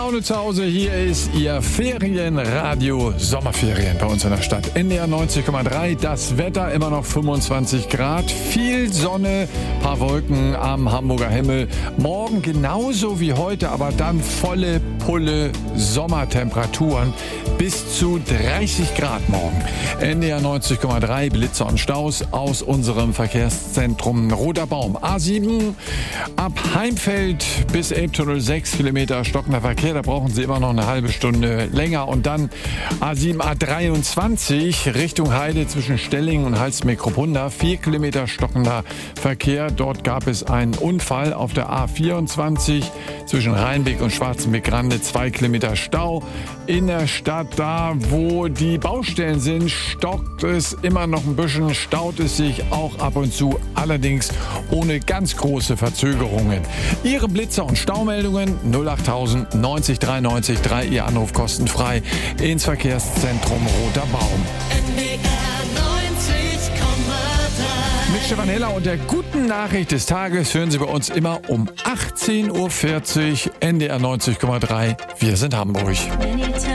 Laune zu Hause, hier ist Ihr Ferienradio Sommerferien bei uns in der Stadt. NDR 90,3, das Wetter immer noch 25 Grad, viel Sonne, paar Wolken am Hamburger Himmel. Morgen genauso wie heute, aber dann volle Pulle Sommertemperaturen bis zu 30 Grad morgen. NDR 90,3, Blitze und Staus aus unserem Verkehrszentrum Roter Baum. A7 ab Heimfeld bis Elbtunnel 6 Kilometer stockender Verkehr. Da brauchen Sie immer noch eine halbe Stunde länger. Und dann A7, A23 Richtung Heide zwischen Stellingen und Halsmeck-Kruppunda. 4 Kilometer stockender Verkehr. Dort gab es einen Unfall auf der A24 zwischen Rheinbeck und Schwarzenbeck-Grande. 2 Kilometer Stau. In der Stadt, da wo die Baustellen sind, stockt es immer noch ein bisschen, staut es sich auch ab und zu, allerdings ohne ganz große Verzögerungen. Ihre Blitzer und Staumeldungen 08000 90 93 3, Ihr Anruf kostenfrei ins Verkehrszentrum Roter Baum. Mit Stefan Heller und der guten Nachricht des Tages hören Sie bei uns immer um 18.40 Uhr NDR 90,3. Wir sind Hamburg.